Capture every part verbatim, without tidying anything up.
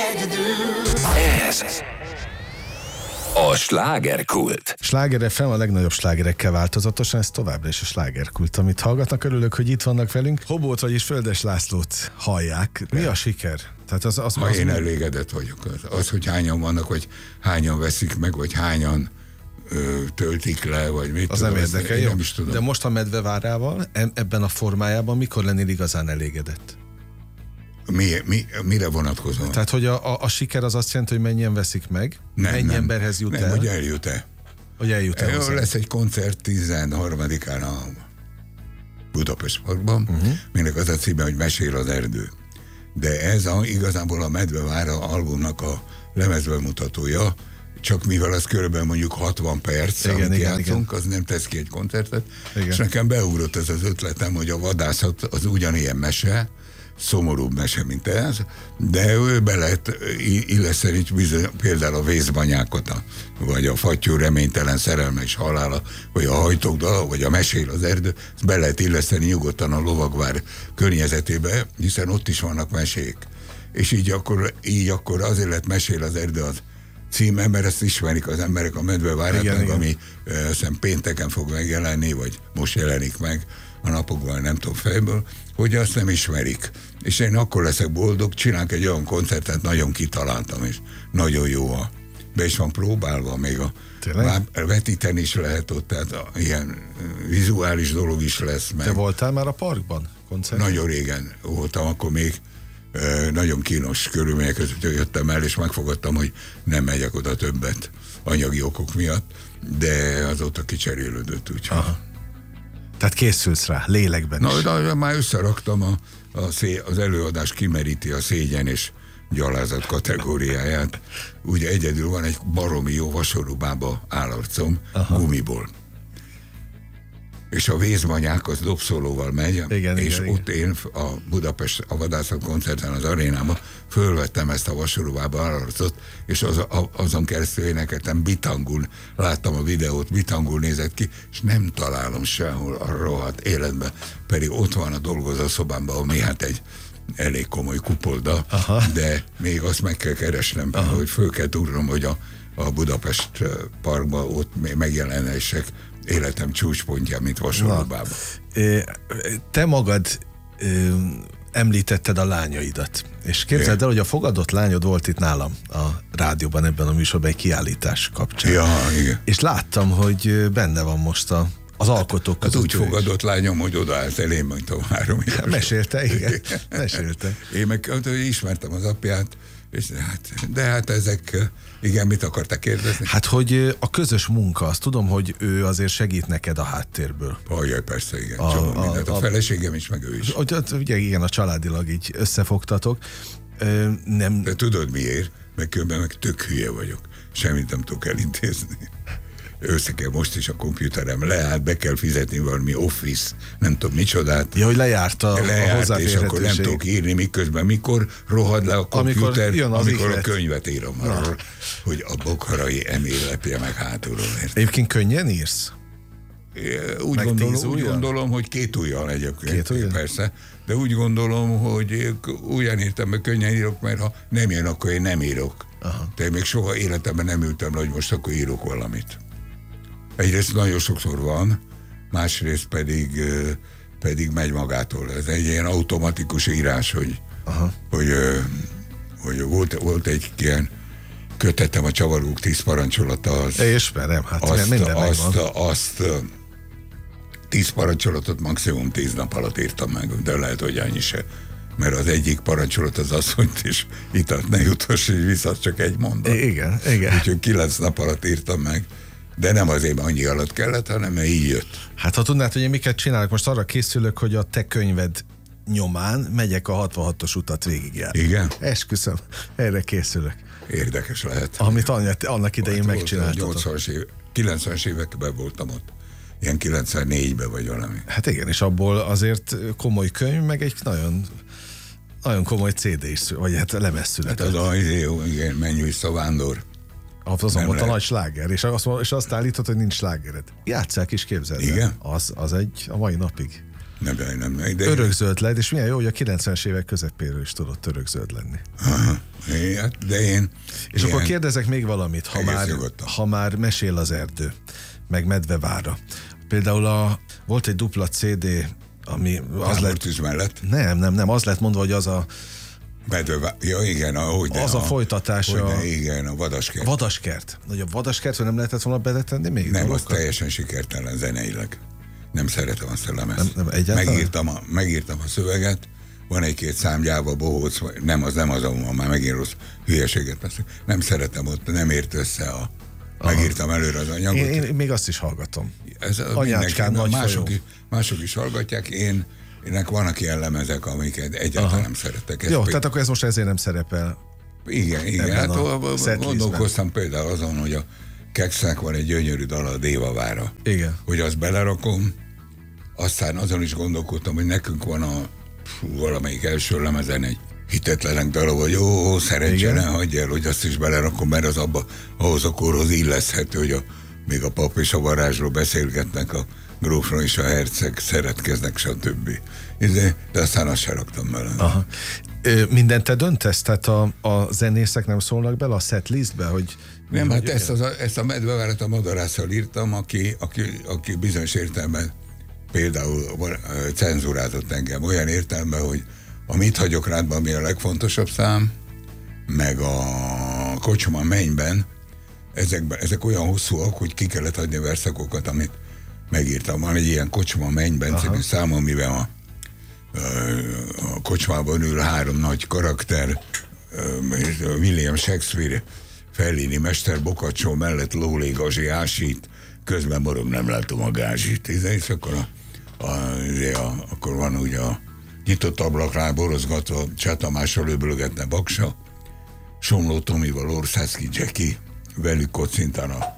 Ez a slágerkult. Sláger ef em a legnagyobb slágerekkel változatosan, ez továbbra is a slágerkult, amit hallgatnak. Örülök, hogy itt vannak velünk. Hobót, vagyis Földes Lászlót hallják. Mi a siker? Tehát az, az, ha az én mi? elégedett vagyok. Az, az, hogy hányan vannak, vagy hányan veszik meg, vagy hányan ö, töltik le, vagy mit Az tudom, nem érdekel, jó? Nem is tudom. De most a Medvevárával, ebben a formájában mikor lennél igazán elégedett? Mi, mi, mire vonatkozóan? Tehát, hogy a, a, a siker az azt jelenti, hogy mennyien veszik meg, nem, mennyi nem, emberhez jut nem, el? hogy eljut-e. Hogy eljut el. Jó, lesz egy koncert tizenharmadikán a Budapest Parkban, uh-huh. Mindenek az a címe, hogy Mesél az erdő. De ez a, igazából a Medvevára albumnak a lemezbemutatója, csak mivel az körülbelül mondjuk hatvan perc, igen, amit igen, játszunk, igen. az nem tesz ki egy koncertet, igen. És nekem beugrott ez az ötletem, hogy a vadászat az ugyanilyen mese, szomorúbb mese, mint ez, de ő be lehet illeszteni bizony, például a Vészbanyákot, a, vagy a Fattyú reménytelen szerelme és halála, vagy a Hajtók dala, vagy a Mesél az erdő, ezt be lehet illeszteni nyugodtan a Lovagvár környezetébe, hiszen ott is vannak mesék. És így akkor, így akkor azért lett Mesél az erdő az címe, mert ezt ismerik az emberek a Medvevárát, ami azt hiszem pénteken fog megjelenni, vagy most jelenik meg a napokban, nem tudom fejből, hogy azt nem ismerik. És én akkor leszek boldog, csinálok egy olyan koncertet, nagyon kitaláltam, és nagyon jó a be is van próbálva, még a Tényleg? vetíteni is lehet ott, tehát a, ilyen vizuális dolog is lesz. Meg. Te voltál már a parkban? Koncerten? Nagyon régen voltam, akkor még e, nagyon kínos körülmények között jöttem el, és megfogadtam, hogy nem megyek oda többet anyagi okok miatt, de azóta kicserélődött, úgyhogy. Aha. Tehát készülsz rá, lélekben Na, is. Na, már összeraktam, a, a szé, az előadás kimeríti a szégyen és gyalázat kategóriáját. Ugye egyedül van egy baromi jó vasorúbába állarcom, Aha. gumiból. És a Vészbanyák az dobszólóval megy, igen, és igen, ott igen. én a Budapest a vadászat koncerten az arénában fölvettem ezt a vasorúbába állarcot, és az, a, azon keresztül énekeltem, bitangul, láttam a videót, bitangul nézett ki, és nem találom sehol a rohadt életben, pedig ott van a dolgozószobámban, ami hát egy elég komoly kupolda, Aha. de még azt meg kell keresnem, Aha. hogy föl kell tudnom, hogy a, a Budapest Parkban ott még megjelenések életem csúcspontja, mint vasorúbában. Te magad ö, említetted a lányaidat, és képzeld el, hogy a fogadott lányod volt itt nálam a rádióban, ebben a műsorban egy kiállítás kapcsán. Ja, igen. És láttam, hogy benne van most a az alkotók között. Hát úgy fogadott lányom, hogy odaállt elém, mint a három éves. Mesélte, igen. Mesélte. Én meg ismertem az apját, és hát, de hát ezek, igen, mit akartak kérdezni? Hát, hogy a közös munka, azt tudom, hogy ő azért segít neked a háttérből. Ajaj, persze, igen. A, Csomó a, mindent. A, a feleségem is, meg ő is. Ugye, igen, a családilag így összefogtatok. Ö, nem... De tudod miért? Meg különben meg tök hülye vagyok. Semmit nem tudok elintézni. Össze kell most is a kompjúterem leállt, be kell fizetni valami Office, nem tudom micsodát. Ja, hogy lejárt a, lejárt, a és akkor nem tudok írni, miközben mikor rohad le a kompjúter, amikor, amikor a könyvet írom arról, hogy a Bokharai Emil lepje meg hátulról. Egyébként könnyen írsz? Úgy, gondolom, úgy gondolom, hogy két ujjal egyébként, két ujjal? Persze, de úgy gondolom, hogy ugyan írtam, hogy könnyen írok, mert ha nem jön, akkor én nem írok. Aha. De még soha életemben nem ültem le, hogy most akkor írok valamit. Egyrészt nagyon sokszor van, másrészt pedig, pedig megy magától. Ez egy ilyen automatikus írás, hogy, hogy, hogy volt, volt egy ilyen kötetem a Csavargók tíz parancsolata. Az, ismerem, hát azt, minden azt, azt, azt tíz parancsolatot maximum tíz nap alatt írtam meg, de lehet, hogy annyi se. Mert az egyik parancsolat az az, hogy is itat ne jutasd vissza, csak egy mondat. Igen, igen. Úgyhogy kilenc nap alatt írtam meg. De nem azért annyi alatt kellett, hanem mert így jött. Hát ha tudnád, hogy én miket csinálok, most arra készülök, hogy a te könyved nyomán megyek a hatvanhatos utat végigjárni. Igen? Esküszöm, erre készülök. Érdekes lehet. Amit annak idején megcsináltatok. nyolcvanas év, kilencvenes években voltam ott. Ilyen kilencvennégyben vagy valami. Hát igen, és abból azért komoly könyv, meg egy nagyon, nagyon komoly cé dé is, vagy hát lemez született. Hát az a, igen, menj vissza, vándor. Azon volt a nagy sláger, és azt, és azt állítod, hogy nincs slágered. Játsszák is, képzeld el. Igen? Az, az egy a mai napig. Nem, nem, nem. De örökzöld lett, és milyen jó, hogy a kilencvenes évek közepéről is tudott örökzöld lenni. Aha, De én... És ilyen, akkor kérdezek még valamit, ha már, ha már mesél az erdő, meg Medvevára. Például a, volt egy dupla cé dé, ami az lett... mellett? Nem, nem, nem, az lett mondva, hogy az a Medvevá... Ja, igen, ahogy az a, a folytatása. Hogyne, igen, a Vadaskert. A Vadaskert. Hogy a Vadaskert, nem lehetett volna beletenni még? Nem, az teljesen sikertelen zeneileg. Nem szeretem azt a lemezt. Nem, nem, megírtam, a, megírtam a szöveget, van egy-két szám, Gyáva, Bohóc, nem az, nem az, ahol már megint rossz hülyeséget beszélek. Nem szeretem ott, nem ért össze a... Aha. Megírtam előre az anyagot. Én, én még azt is hallgatom. Ez Anyácskán nagy mások, mások is hallgatják, én ennek vannak ilyen lemezek, amiket egyáltalán Aha. nem szeretek. Ez Jó, tehát akkor ez most ezért nem szerepel. Igen, igen. Hát gondolkoztam például azon, hogy a Keksznek van egy gyönyörű dal, a Dévavára. Igen. Hogy azt belerakom, aztán azon is gondolkodtam, hogy nekünk van a fú, valamelyik első lemezen egy hitetlenek darab, hogy ó, szerencsé, ne hagyj el, hogy azt is belerakom, mert az abba, ahhoz a korhoz illeszthető, hogy a, még a pap és a varázsról beszélgetnek, a grófról és a herceg szeretkeznek, stb. De, de aztán azt se raktam bele. Aha. Mindent te döntesz? Tehát a, a zenészek nem szólnak bele a setlistbe, hogy... Nem, hát ezt, az a, ezt a Medvevárat a Madarásszal írtam, aki, aki, aki bizonyos értelemben például cenzurázott engem olyan értelemben, hogy a Mit hagyok rádban, ami a legfontosabb szám, meg a Kocsma mennyben, ezekben, ezek olyan hosszúak, hogy ki kellett adni verszakokat, amit megírtam. Van egy ilyen Kocsma mennyben című szám, amiben a, a kocsmában ül három nagy karakter, William Shakespeare, Fellini mester Boccaccio mellett lólé Gazi ásít, közben morom nem látom a gázsit. És akkor, a, a, a, akkor van ugye a nyitott ablaknál borozgatva Cseh Tamással öblögetne Baksa, Somló Tomival Orszászki Jackie, velük kocintanak,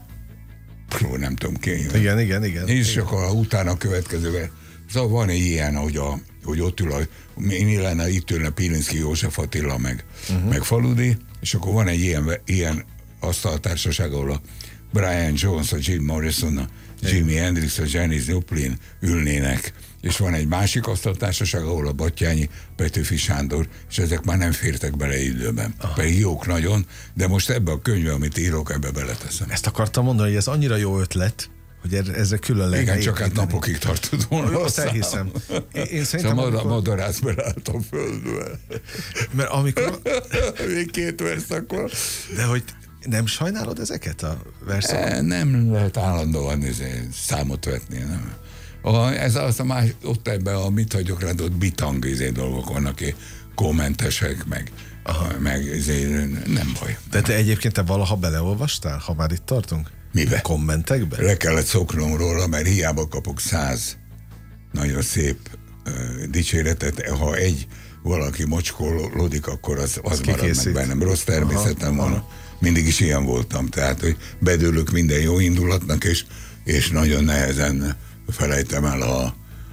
nem tudom ki. Igen, igen, igen. És igen. akkor utána a következővel. Szóval van egy ilyen, hogy, a, hogy ott ül a, mi lenne, itt ülne Pilinszky József Attila, meg, uh-huh. meg Faludi, és akkor van egy ilyen, ilyen asztaltársaság, ahol a Brian Jones, a Jim Morrison, a Jimi Hendrix, a Janis Joplin ülnének, és van egy másik asztaltársaság, ahol a Battyányi, Petőfi Sándor, és ezek már nem fértek bele időben. Aha. Pedig jók nagyon, de most ebbe a könyvbe, amit írok, ebbe beleteszem. Ezt akartam mondani, hogy ez annyira jó ötlet, hogy ezzel külön lehet. Igen, csak hát napokig tartott volna. Azt elhiszem. Én, én szerintem szóval amikor... madarász belállt a földbe. Mert amikor... Még két verszakon. De hogy nem sajnálod ezeket a verszakokat? Nem lehet állandóan számot vetni, nem. A, ez az a más, ott ebben a Mit hagyok rád, ott bitang izé dolgok vannak, kommentesek, meg, meg izé, nem baj. De te egyébként te valaha beleolvastál, ha már itt tartunk? Mibe? Kommentekbe? Le kellett szoknom róla, mert hiába kapok száz nagyon szép uh, dicséretet, ha egy valaki mocskolódik, akkor az, az marad meg bennem. Rossz természetem van. Aha. Mindig is ilyen voltam, tehát, hogy bedőlök minden jó indulatnak, és, és nagyon nehezen felejtem el a,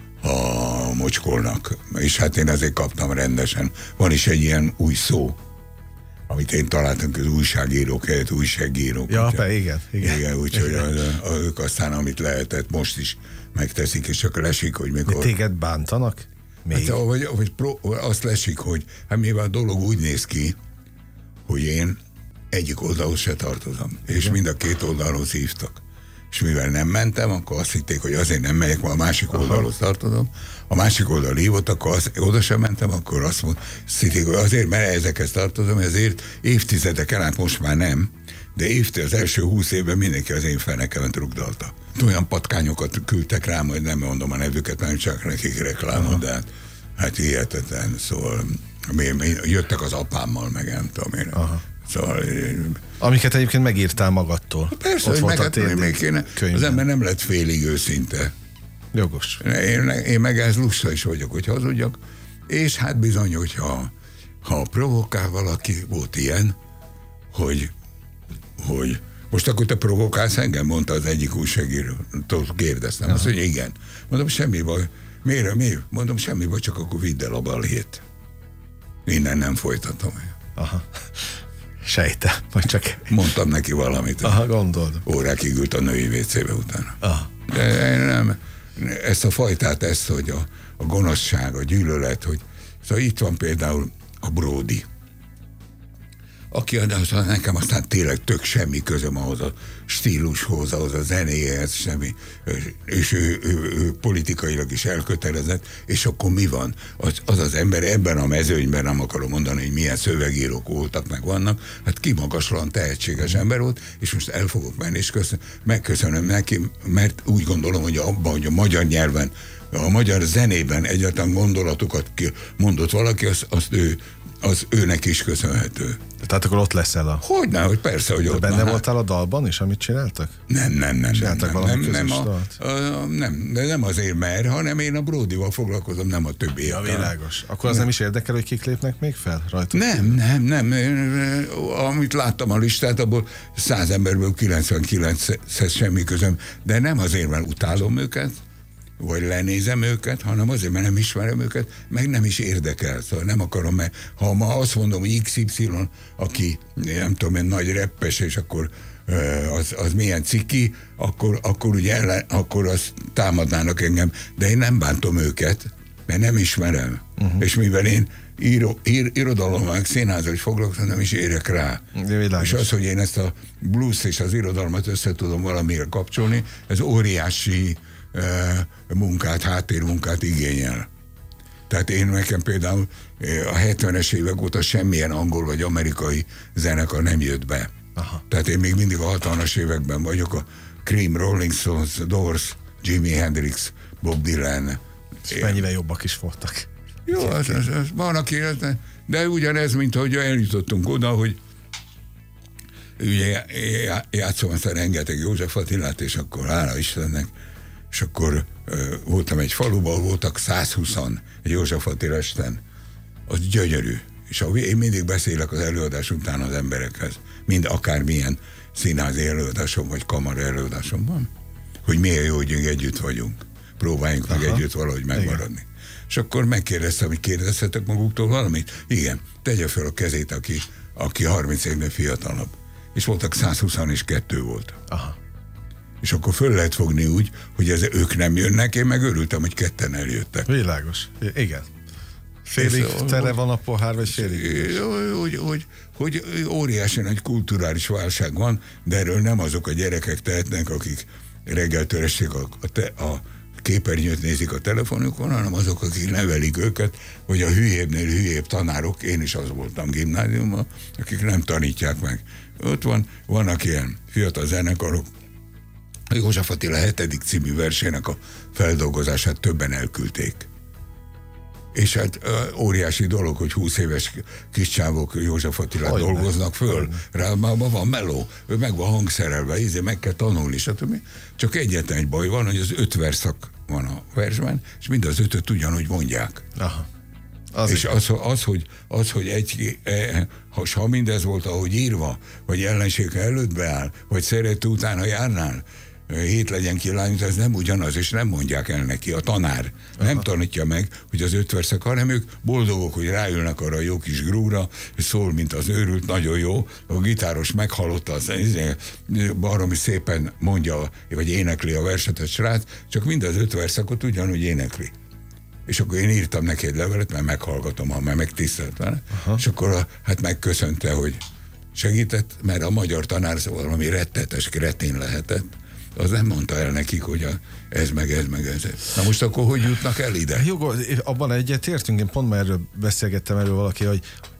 a mocskolnak. És hát én ezért kaptam rendesen. Van is egy ilyen új szó, amit én találtam, az újságírók helyett újságírók. Ja, be, igen. Igen, igen úgyhogy ők aztán, amit lehetett, most is megteszik, és csak lesik, hogy mikor... De téged bántanak? Még? Hát, vagy, vagy pro, azt lesik, hogy hát mivel a dolog úgy néz ki, hogy én egyik oldalhoz se tartozom, igen. És mind a két oldalhoz hívtak. És mivel nem mentem, akkor azt hitték, hogy azért nem megyek, mert a másik oldalhoz tartozom. A másik oldal hívott, akkor az, oda sem mentem, akkor azt hitték, hogy azért, mert ezekhez tartozom, ezért évtizedeken át most már nem, de évtized, az első húsz évben mindenki az én fenekemet rugdalta. Olyan patkányokat küldtek rám, hogy nem mondom a nevüket, nem csak nekik reklámot, de hát, hát hihetetlen, szóval mi, mi, jöttek az apámmal, meg nem tudom én. Aha. Szóval, amiket egyébként megírtál magadtól. Persze, hogy meg, hát még kéne, az ember nem lett félig őszinte. Jogos. Én, én meg ez lusta is vagyok, hogy hazudjak, és hát bizony, hogyha ha provokál valaki, volt ilyen, hogy, hogy most akkor te provokálsz engem, mondta az egyik újságíró, kérdeztem, azt mondja, igen. Mondom, semmi baj. Miért, miért? Mondom, semmi baj, csak akkor vidd el a balhét. Innen nem folytatom. Aha. Sejtem, vagy csak... Mondtam neki valamit. Aha, gondolom. Órákig ült a női vécébe utána. Aha. De nem, ezt a fajtát, ezt, hogy a, a gonoszság, a gyűlölet, hogy szóval itt van például a Bródi. aki az, nekem aztán tényleg tök semmi közöm ahhoz a stílushoz, ahhoz a zenéhez, semmi, és ő, ő, ő politikailag is elkötelezett, és akkor mi van? Az, az az ember ebben a mezőnyben, nem akarom mondani, hogy milyen szövegírók voltak, meg vannak, hát kimagaslan tehetséges ember volt, és most el fogok menni, és köszön, megköszönöm neki, mert úgy gondolom, hogy abban, hogy a magyar nyelven, a magyar zenében egyáltalán gondolatokat mondott valaki, az, azt ő, az őnek is köszönhető. Tehát akkor ott leszel a... Hogyne, hogy persze, hogy de ott. benne na, voltál a dalban is, amit csináltak? Nem, nem, nem. Csináltak nem, valami nem, nem, közös a, dalt? a, nem, de nem azért mert, hanem én a Bródival foglalkozom, nem a többi. Ja, világos. Akkor az nem is érdekel, hogy kik lépnek még fel rajta? Nem, nem, nem. Amit láttam a listát, abból száz emberből kilencvenkilenchez semmi közöm, de nem azért, mert utálom őket, vagy lenézem őket, hanem azért, mert nem ismerem őket, meg nem is érdekel. Szóval nem akarom, mert ha ma azt mondom, hogy iksz ipszilon, aki nem tudom, én nagy reppes, és akkor az, az milyen ciki, akkor, akkor ugye ellen, akkor azt támadnának engem, de én nem bántom őket, mert nem ismerem. Uh-huh. És mivel én író, ír, irodalommal, meg színházzal is foglalkozom, nem is érek rá. És az, hogy én ezt a blues és az irodalmat össze tudom valamire kapcsolni, ez óriási munkát, háttérmunkát igényel. Tehát én nekem például a hetvenes évek óta semmilyen angol vagy amerikai zenekar nem jött be. Aha. Tehát én még mindig a hatvanas években vagyok, a Cream, Rolling Stones, Doors, Jimi Hendrix, Bob Dylan. És mennyivel jobbak is voltak. Jó, az, az, az, van aki, de ugyanez, mint hogy eljutottunk oda, hogy ugye játszom ezt a rengeteg József Attilát, és akkor hála Istennek, és akkor uh, voltam egy faluban, voltak százhúszan egy József Attila esten. Az gyönyörű. És a, én mindig beszélek az előadás után az emberekhez, mind akármilyen színházi előadásom, vagy kamara előadásom van, hogy milyen jó, hogy együtt vagyunk. Próbáljunk meg együtt valahogy megmaradni. Igen. És akkor megkérdeztem, hogy kérdezhetek maguktól valamit? Igen, tegye fel a kezét, aki, aki harminc évnél fiatalabb. És voltak százhuszonkettő volt. Aha. És akkor föl lehet fogni úgy, hogy ez, ők nem jönnek, én meg örültem, hogy ketten eljöttek. Világos. Igen. Félig tele van a pohár, vagy félig? Hogy, hogy, hogy óriási nagy kulturális válság van, de erről nem azok a gyerekek tehetnek, akik reggeltől estig a, a, te, a képernyőt nézik a telefonukon, hanem azok, akik nevelik őket, vagy a hülyébbnél hülyébb tanárok, én is az voltam gimnáziumban, akik nem tanítják meg. Ott van, vannak ilyen fiatal zenekarok, a József Attila hetedik című versének a feldolgozását többen elküldték. És hát óriási dolog, hogy húsz éves kis csávok József Attilát Olyan dolgoznak föl. Rámában van meló, ő meg van hangszerelve, ezért meg kell tanulni, stb. Csak egyetlen egy baj van, hogy az öt verszak van a versben, és mind az ötöt ugyanúgy mondják. Aha. Az és az, az, hogy, az, hogy egy, e, ha mindez volt, ahogy írva, vagy ellensége előtt beáll, vagy szerető utána járnál, hét legyen ki lányt, ez nem ugyanaz, és nem mondják el neki, a tanár Aha. nem tanítja meg, hogy az öt verszak, hanem ők boldogok, hogy ráülnek arra a jó kis grúra, és szól, mint az őrült, nagyon jó, a gitáros meghallotta, az baromi szépen mondja, vagy énekli a verset a srác, csak mind az öt verszakot ugyanúgy énekli. És akkor én írtam neki egy levelet, mert meghallgatom, ha már megtisztelt vele, és akkor a, hát megköszönte, hogy segített, mert a magyar tanár szóval valami rettetes kretén lehetett, az nem mondta el nekik, hogy a, ez meg ez meg ez. Na most akkor hogy jutnak el ide? Jó, abban egyet értünk, én pont már erről beszélgettem erről valaki, hogy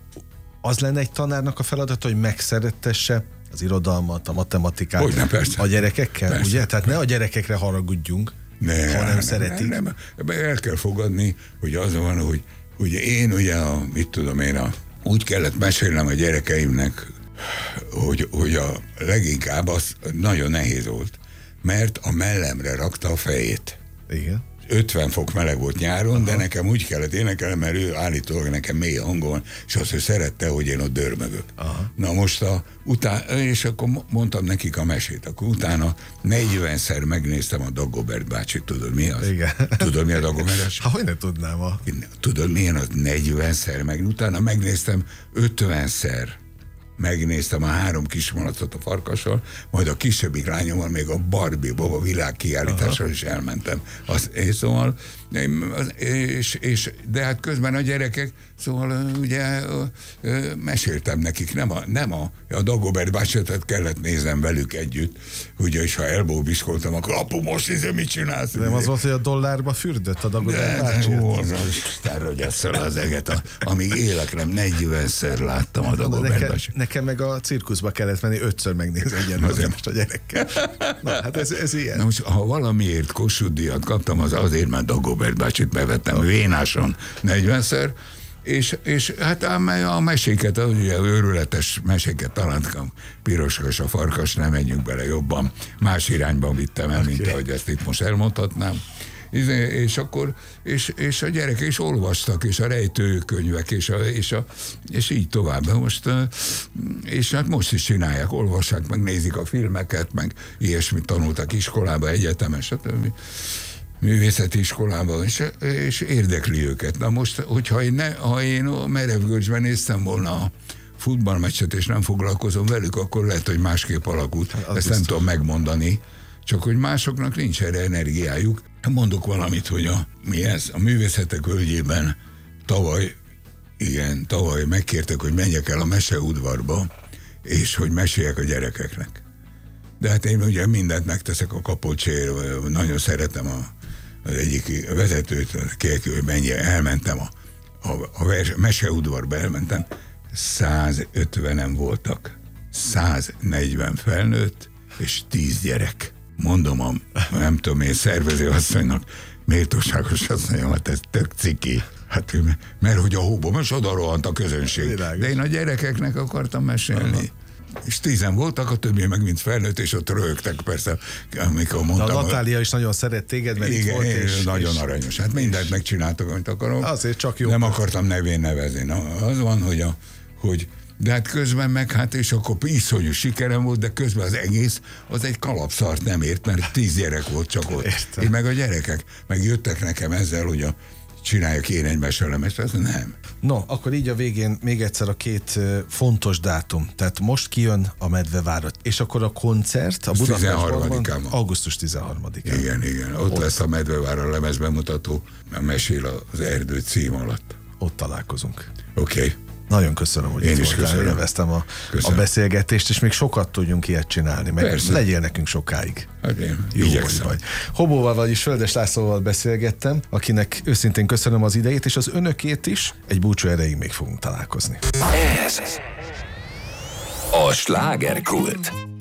az lenne egy tanárnak a feladata, hogy megszerettesse az irodalmat, a matematikát Hogyne, persze. a gyerekekkel, persze, ugye? Tehát persze. ne a gyerekekre haragudjunk, ne, ha nem, nem szeretik. Nem, nem, el kell fogadni, hogy az van, hogy ugye én ugye, a, mit tudom én, a, úgy kellett mesélnem a gyerekeimnek, hogy, hogy a leginkább az nagyon nehéz volt, mert a mellemre rakta a fejét. Igen. ötven fok meleg volt nyáron, Aha. de nekem úgy kellett énekelni, mert ő állítólag nekem mély hangom van, és azt, hogy szerette, hogy én ott dörmögök. Aha. Na most a, utá, és akkor mondtam nekik a mesét, akkor utána negyvenszer megnéztem a Dagobert bácsit, tudod mi az? Igen. Tudod mi a Dagobert? Ha, hogy ne tudnám a... Tudod milyen az negyvenszer, meg utána megnéztem ötvenszer. Megnéztem a három kismalacot a Farkassal, majd a kisebbik lányommal még a Barbie Boba világkiállítással is elmentem. Az, és szóval, és, és, de hát közben a gyerekek Szóval ugye meséltem nekik, nem a, nem a, a Dagobert bácsitat kellett néznem velük együtt, ugye, és ha elbóbiskoltam, akkor apu, most izé, mit csinálsz? Nem az volt, hogy a dollárba fürdött a Dagobert bácsi? Ó, az Istenre, hogy ezt az eget, amíg élek, nem negyvenszer láttam a Dagobert nekem, bácsit. nekem meg a cirkuszba kellett menni ötször megnézni egy előadást a gyerekkel. Na, hát ez, ez ilyen. Na most, ha valamiért Kossuth díjat kaptam, az azért, mert Dagobert bácsit bevettem vénáson negyvenszer, és, és hát a meséket, ugye őrületes meséket találtam, Piroskas a farkas, nem menjünk bele jobban, más irányban vittem el, okay. mint ahogy ezt itt most elmondhatnám. És akkor, és, és a gyerekek is olvastak, és a rejtőkönyvek, és, a, és, a, és így tovább. Most, és hát most is csinálják, olvassák, meg nézik a filmeket, meg ilyesmit tanultak iskolába, egyetemen, stb. Művészeti iskolában, és, és érdekli őket. Na most, hogyha én, ne, ha én Merevgölcsben néztem volna a futballmeccset, és nem foglalkozom velük, akkor lehet, hogy másképp alakult. Az Ezt biztos. Nem tudom megmondani, csak hogy másoknak nincs erre energiájuk. Mondok valamit, hogy a, mi ez, a művészetek völgyében tavaly, igen, tavaly megkértek, hogy menjek el a meseudvarba, és hogy meséljek a gyerekeknek. De hát én ugye mindent megteszek a Kapocséért, nagyon szeretem a, az egyik vezetőt, kérjük, hogy menj, elmentem a, a, a vers, meseudvarba, elmentem, százötvenen voltak, száznegyven felnőtt, és tíz gyerek. Mondom a, nem tudom én, szervező asszonynak, méltóságos asszonyom, hát ez tök ciki. Hát, mert hogy a hóban most oda rohant a közönség. Világos. De én a gyerekeknek akartam mesélni. Aha. És tízen voltak, a többi meg mind felnőtt, és ott röhögtek persze, amikor mondtam. De a Natália is nagyon szeret téged, mert igen, itt volt, és... nagyon és, aranyos. Hát mindent megcsináltak, amit akarok. Azért csak jó. Nem akartam nevén nevezni. Na, az van, hogy, a, hogy de hát közben meg, hát és akkor iszonyú sikerem volt, de közben az egész, az egy kalapszart nem ért, mert tíz gyerek volt csak ott. Értem. Én meg a gyerekek, meg jöttek nekem ezzel, hogy a csináljak én egy meselemest, az nem. No, akkor így a végén még egyszer a két fontos dátum. Tehát most kijön a Medvevára, és akkor a koncert a tizenharmadikán augusztus tizenharmadikán. Igen, igen. Ott, ott lesz a Medvevára lemezbemutató, mesél az erdő cím alatt. Ott találkozunk. Oké. Okay. Nagyon köszönöm, hogy én is köszönöm. Élveztem a, a beszélgetést, és még sokat tudjunk ilyet csinálni, meg persze. Legyél nekünk sokáig. Hát én jó igyekszem. vagy. Hobóval, vagyis Földes Lászlóval beszélgettem, akinek őszintén köszönöm az idejét, és az önökét is. Egy búcsú erejéig még fogunk találkozni. Ez a Slágerkult.